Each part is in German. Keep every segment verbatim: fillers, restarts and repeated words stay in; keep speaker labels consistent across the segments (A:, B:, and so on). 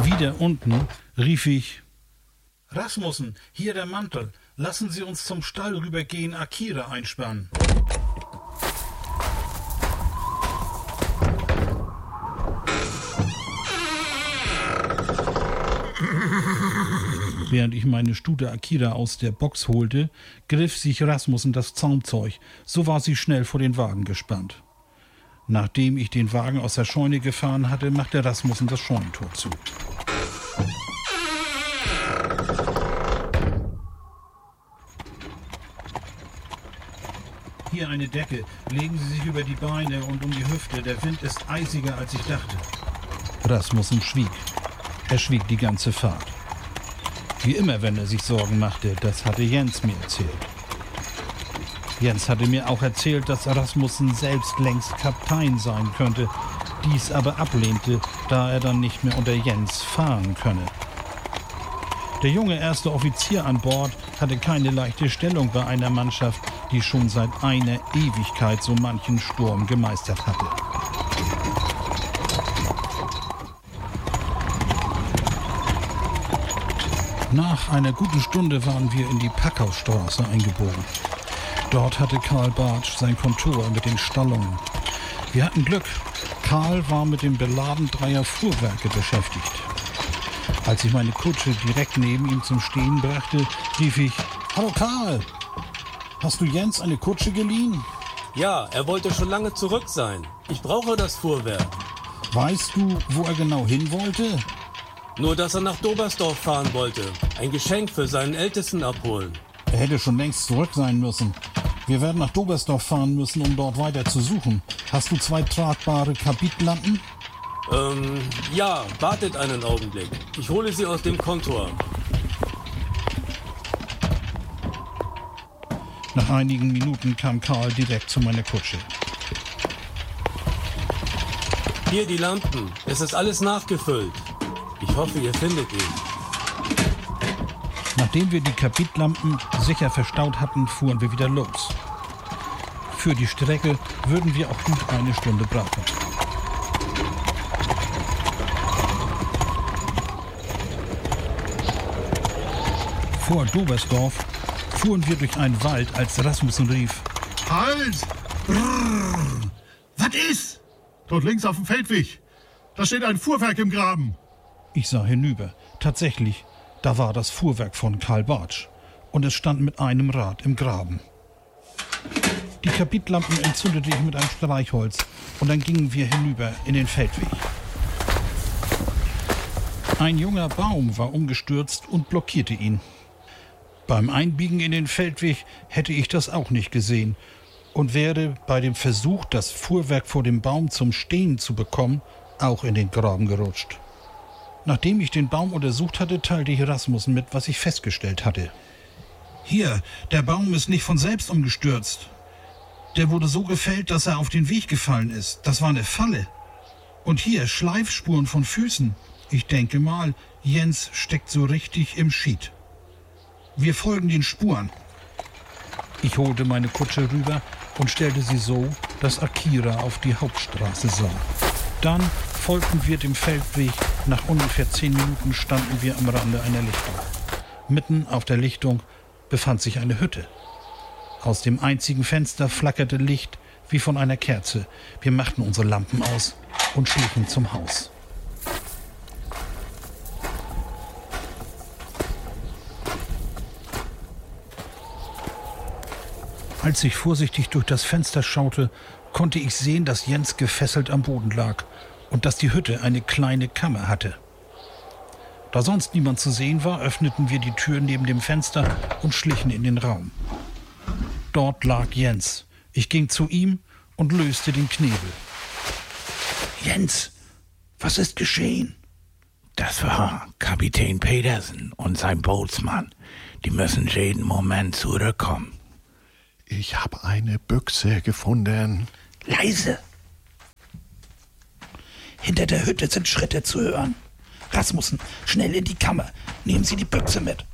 A: Wieder unten rief ich: Rasmussen, hier der Mantel. Lassen Sie uns zum Stall rübergehen, Akira einspannen. Während ich meine Stute Akira aus der Box holte, griff sich Rasmussen das Zaumzeug. So war sie schnell vor den Wagen gespannt. Nachdem ich den Wagen aus der Scheune gefahren hatte, machte Rasmussen das Scheunentor zu. Hier eine Decke. Legen Sie sich über die Beine und um die Hüfte. Der Wind ist eisiger, als ich dachte. Rasmussen schwieg. Er schwieg die ganze Fahrt. Wie immer, wenn er sich Sorgen machte, das hatte Jens mir erzählt. Jens hatte mir auch erzählt, dass Rasmussen selbst längst Kaptein sein könnte, dies aber ablehnte, da er dann nicht mehr unter Jens fahren könne. Der junge erste Offizier an Bord hatte keine leichte Stellung bei einer Mannschaft, die schon seit einer Ewigkeit so manchen Sturm gemeistert hatte. Nach einer guten Stunde waren wir in die Packhausstraße eingebogen. Dort hatte Karl Bartsch sein Kontor mit den Stallungen. Wir hatten Glück. Karl war mit dem Beladen dreier Fuhrwerke beschäftigt. Als ich meine Kutsche direkt neben ihm zum Stehen brachte, rief ich: Hallo Karl, hast du Jens eine Kutsche geliehen?
B: Ja, er wollte schon lange zurück sein. Ich brauche das Fuhrwerk.
A: Weißt du, wo er genau hin wollte?
B: Nur, dass er nach Dobersdorf fahren wollte. Ein Geschenk für seinen Ältesten abholen.
A: Er hätte schon längst zurück sein müssen. Wir werden nach Dobersdorf fahren müssen, um dort weiter zu suchen. Hast du zwei tragbare Kabitlampen?
B: Ähm, ja, wartet einen Augenblick. Ich hole sie aus dem Kontor.
A: Nach einigen Minuten kam Karl direkt zu meiner Kutsche.
B: Hier die Lampen. Es ist alles nachgefüllt. Ich hoffe, ihr findet ihn.
A: Nachdem wir die Kabitlampen sicher verstaut hatten, fuhren wir wieder los. Für die Strecke würden wir auch gut eine Stunde brauchen. Vor Dobersdorf fuhren wir durch einen Wald, als Rasmussen rief:
C: Halt! Brrr. Was ist? Dort links auf dem Feldweg. Da steht ein Fuhrwerk im Graben.
A: Ich sah hinüber. Tatsächlich, da war das Fuhrwerk von Karl Bartsch. Und es stand mit einem Rad im Graben. Die Kabitlampen entzündete ich mit einem Streichholz. Und dann gingen wir hinüber in den Feldweg. Ein junger Baum war umgestürzt und blockierte ihn. Beim Einbiegen in den Feldweg hätte ich das auch nicht gesehen und wäre bei dem Versuch, das Fuhrwerk vor dem Baum zum Stehen zu bekommen, auch in den Graben gerutscht. Nachdem ich den Baum untersucht hatte, teilte ich Rasmussen mit, was ich festgestellt hatte. Hier, der Baum ist nicht von selbst umgestürzt. Der wurde so gefällt, dass er auf den Weg gefallen ist. Das war eine Falle. Und hier Schleifspuren von Füßen. Ich denke mal, Jens steckt so richtig im Schied. Wir folgen den Spuren. Ich holte meine Kutsche rüber und stellte sie so, dass Akira auf die Hauptstraße sah. Dann folgten wir dem Feldweg. Nach ungefähr zehn Minuten standen wir am Rande einer Lichtung. Mitten auf der Lichtung befand sich eine Hütte. Aus dem einzigen Fenster flackerte Licht wie von einer Kerze. Wir machten unsere Lampen aus und schlichen zum Haus. Als ich vorsichtig durch das Fenster schaute, konnte ich sehen, dass Jens gefesselt am Boden lag und dass die Hütte eine kleine Kammer hatte. Da sonst niemand zu sehen war, öffneten wir die Tür neben dem Fenster und schlichen in den Raum. Dort lag Jens. Ich ging zu ihm und löste den Knebel.
D: Jens, was ist geschehen? Das war Kapitän Petersen und sein Bootsmann. Die müssen jeden Moment zurückkommen.
C: Ich habe eine Büchse gefunden.
D: Leise! Hinter der Hütte sind Schritte zu hören. Rasmussen, schnell in die Kammer. Nehmen Sie die Büchse mit.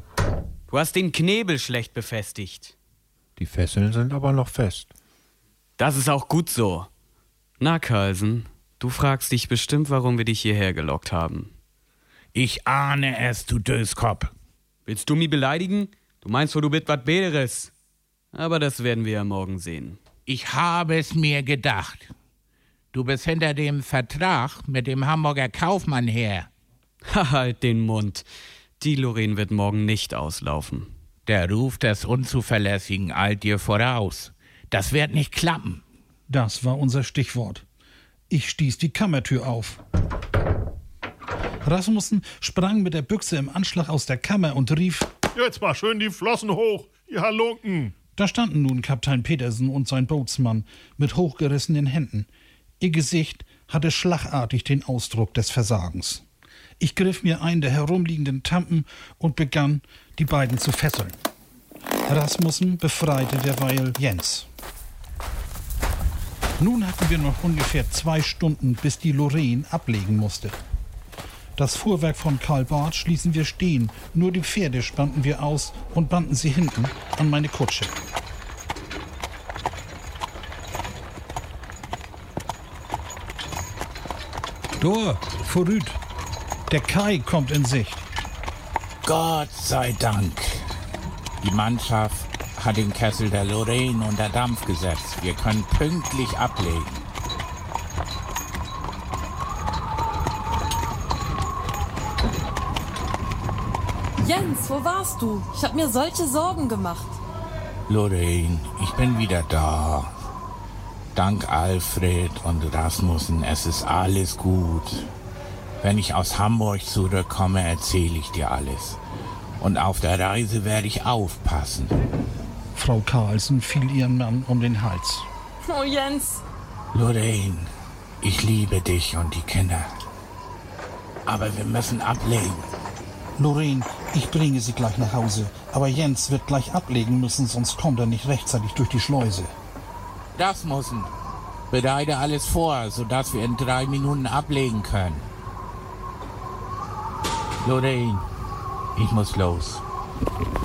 E: Du hast den Knebel schlecht befestigt.
F: Die Fesseln sind aber noch fest.
E: Das ist auch gut so. Na, Carlsen, du fragst dich bestimmt, warum wir dich hierher gelockt haben.
D: Ich ahne es, du Döskopf.
E: Willst du mich beleidigen? Du meinst wohl, du bist was Besseres. Aber das werden wir ja morgen sehen.
D: Ich habe es mir gedacht. Du bist hinter dem Vertrag mit dem Hamburger Kaufmann her.
E: Halt den Mund. Die Lorraine wird morgen nicht auslaufen.
D: Der Ruf des Unzuverlässigen eilt dir voraus. Das wird nicht klappen.
A: Das war unser Stichwort. Ich stieß die Kammertür auf. Rasmussen sprang mit der Büchse im Anschlag aus der Kammer und rief:
C: Jetzt mal schön die Flossen hoch, ihr Halunken.
A: Da standen nun Kapitän Petersen und sein Bootsmann mit hochgerissenen Händen. Ihr Gesicht hatte schlagartig den Ausdruck des Versagens. Ich griff mir einen der herumliegenden Tampen und begann, die beiden zu fesseln. Rasmussen befreite derweil Jens. Nun hatten wir noch ungefähr zwei Stunden, bis die Lorraine ablegen musste. Das Fuhrwerk von Karl Barth ließen wir stehen, nur die Pferde spannten wir aus und banden sie hinten an meine Kutsche. Dor, vorüt, der Kai kommt in Sicht.
D: Gott sei Dank. Die Mannschaft hat den Kessel der Lorraine unter Dampf gesetzt. Wir können pünktlich ablegen.
F: Jens, wo warst du? Ich hab mir solche Sorgen gemacht.
D: Lorraine, ich bin wieder da. Dank Alfred und Rasmussen, es ist alles gut. Wenn ich aus Hamburg zurückkomme, erzähle ich dir alles. Und auf der Reise werde ich aufpassen.
A: Frau Carlsen fiel ihren Mann um den Hals.
F: Oh, Jens.
D: Lorraine, ich liebe dich und die Kinder. Aber wir müssen ablegen.
A: Lorraine, ich bringe Sie gleich nach Hause. Aber Jens wird gleich ablegen müssen, sonst kommt er nicht rechtzeitig durch die Schleuse.
D: Rasmussen, bereite alles vor, sodass wir in drei Minuten ablegen können. Lorraine, ich muss los.